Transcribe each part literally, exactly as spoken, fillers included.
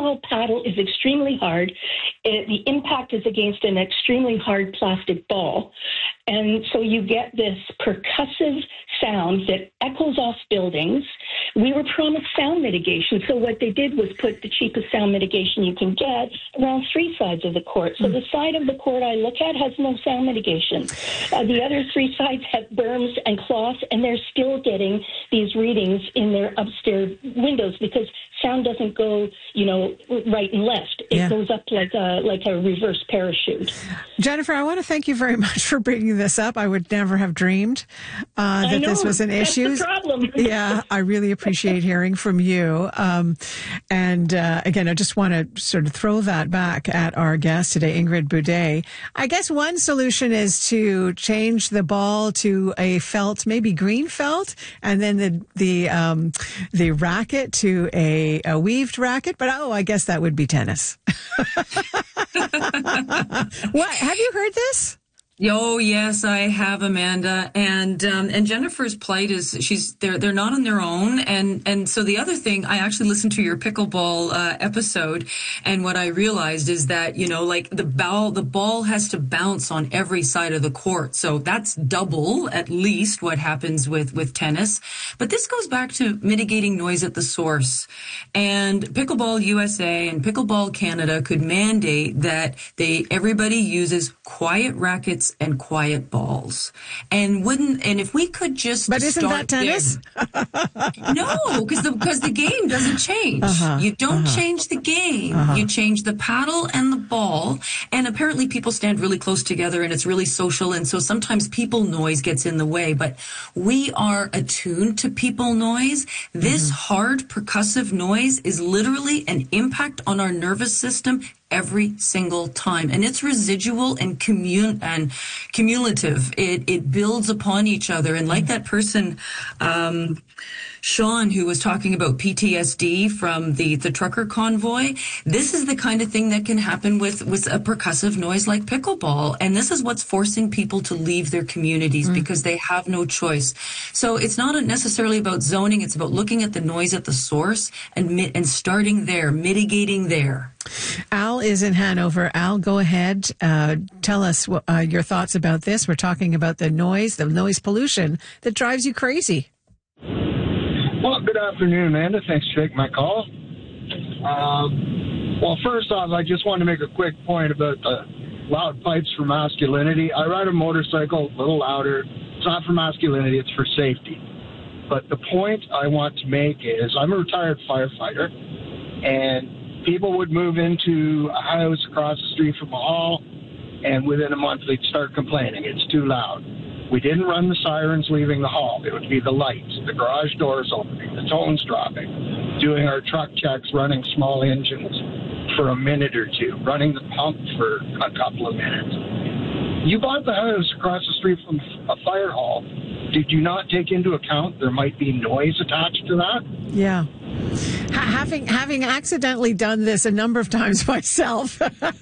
ball paddle is extremely hard. It, the impact is against an extremely hard plastic ball. And so you get this percussive sound that echoes off buildings. We were promised sound mitigation, so what they did was put the cheapest sound mitigation you can get around three sides of the court. So the side of the court I look at has no sound mitigation. Uh, the other three sides have berms and cloth, and they're still getting these readings in their upstairs windows because sound doesn't go, you know, right and left. It yeah. goes up like a, like a reverse parachute. Jennifer, I want to thank you very much for bringing this up. I would never have dreamed uh, that know, this was an that's issue. The problem. Yeah, I really appreciate hearing from you. Um, and uh, again, I just want to sort of throw that back at our guest today, Ingrid Boudet. I guess one solution is to change the ball to a felt, maybe green felt, and then the the um, the racket to a, a weaved racket. But oh, I guess that would be tennis. What? Have you heard this? Oh yes, I have, Amanda, and um, and Jennifer's plight is she's they're they're not on their own, and and so the other thing, I actually listened to your pickleball uh, episode, and what I realized is that you know like the ball the ball has to bounce on every side of the court, so that's double at least what happens with with tennis. But this goes back to mitigating noise at the source, and Pickleball U S A and Pickleball Canada could mandate that they everybody uses quiet rackets and quiet balls, and wouldn't and if we could just but isn't that tennis? No, because the because the game doesn't change. Uh-huh, you don't uh-huh. change the game. Uh-huh. You change the paddle and the ball. And apparently, people stand really close together, and it's really social. And so sometimes people noise gets in the way. But we are attuned to people noise. This mm-hmm. hard percussive noise is literally an impact on our nervous system every single time, and it's residual and commun and cumulative. It it builds upon each other, and like that person, um, Sean, who was talking about P T S D from the the trucker convoy. This is the kind of thing that can happen with with a percussive noise like pickleball, and this is what's forcing people to leave their communities mm. because they have no choice. So it's not necessarily about zoning; it's about looking at the noise at the source and mi- and starting there, mitigating there. Al is in Hanover. Al, go ahead. Uh, tell us uh, your thoughts about this. We're talking about the noise, the noise pollution that drives you crazy. Well, good afternoon, Amanda. Thanks for taking my call. Um, well, first off, I just want to make a quick point about the loud pipes for masculinity. I ride a motorcycle a little louder. It's not for masculinity, it's for safety. But the point I want to make is I'm a retired firefighter, and people would move into a house across the street from a hall, and within a month they'd start complaining. It's too loud. We didn't run the sirens leaving the hall. It would be the lights, the garage doors opening, the tones dropping, doing our truck checks, running small engines for a minute or two, running the pump for a couple of minutes. You bought the house across the street from a fire hall. Did you not take into account there might be noise attached to that? Yeah. Ha- having having accidentally done this a number of times myself,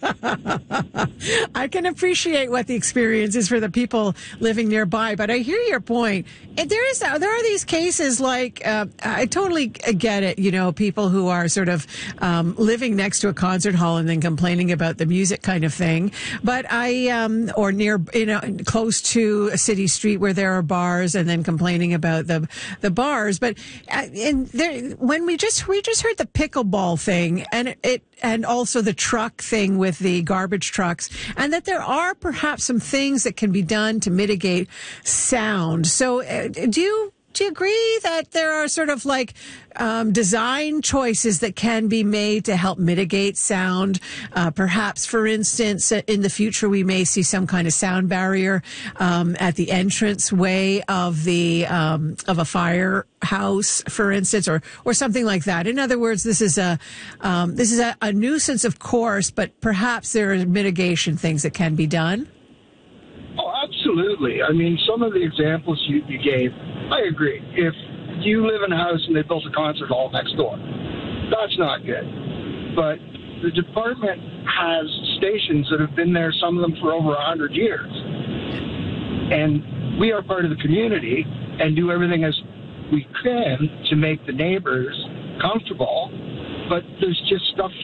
I can appreciate what the experience is for the people living nearby. But I hear your point. And there is there are these cases like uh, I totally get it. You know, people who are sort of um, living next to a concert hall and then complaining about the music kind of thing. But I um, or near you know close to a city street where there are bars and then complaining about the the bars. But uh, in there when we just we just heard the pickleball thing and it, it and also the truck thing with the garbage trucks, and that there are perhaps some things that can be done to mitigate sound. So uh, do you do you agree that there are sort of like um, design choices that can be made to help mitigate sound? Uh, perhaps, for instance, in the future, we may see some kind of sound barrier um, at the entrance way of the um, of a firehouse, for instance, or or something like that. In other words, this is a um, this is a, a nuisance, of course, but perhaps there are mitigation things that can be done. Oh, absolutely. I mean, some of the examples you, you gave, I agree. If you live in a house and they built a concert hall next door, that's not good. But the department has stations that have been there, some of them for over one hundred years. And we are part of the community and do everything as we can to make the neighbors comfortable. But there's just stuff